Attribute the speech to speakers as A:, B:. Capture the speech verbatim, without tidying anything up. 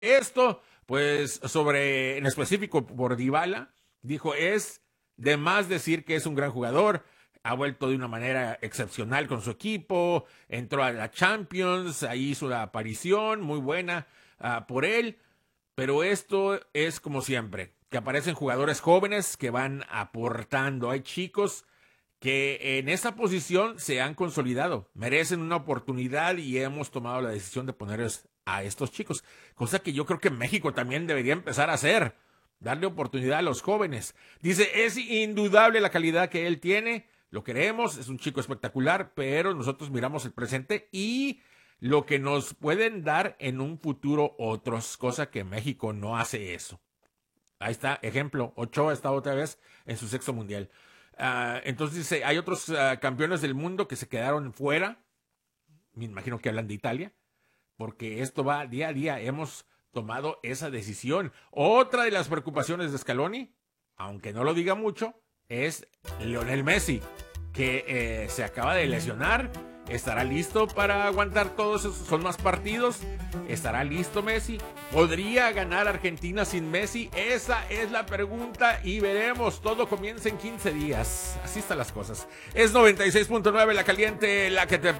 A: esto, pues sobre, en específico por Dybala, dijo, es de más decir que es un gran jugador, ha vuelto de una manera excepcional con su equipo, entró a la Champions, ahí hizo la aparición, muy buena uh, por él, pero esto es como siempre, que aparecen jugadores jóvenes que van aportando, hay chicos que en esa posición se han consolidado, merecen una oportunidad y hemos tomado la decisión de ponerles a estos chicos, cosa que yo creo que México también debería empezar a hacer, darle oportunidad a los jóvenes. Dice, es indudable la calidad que él tiene, lo queremos, es un chico espectacular, pero nosotros miramos el presente y lo que nos pueden dar en un futuro otros, cosa que México no hace eso. Ahí está, ejemplo, Ochoa está otra vez en su sexto mundial. Uh, entonces dice, hay otros uh, campeones del mundo que se quedaron fuera, me imagino que hablan de Italia, porque esto va día a día, hemos tomado esa decisión. Otra de las preocupaciones de Scaloni, aunque no lo diga mucho, es Lionel Messi, que eh, se acaba de lesionar. ¿Estará listo para aguantar todos esos? ¿Son más partidos? ¿Estará listo Messi? ¿Podría ganar Argentina sin Messi? Esa es la pregunta y veremos. Todo comienza en quince días. Así están las cosas. Es noventa y seis punto nueve La Caliente, la que te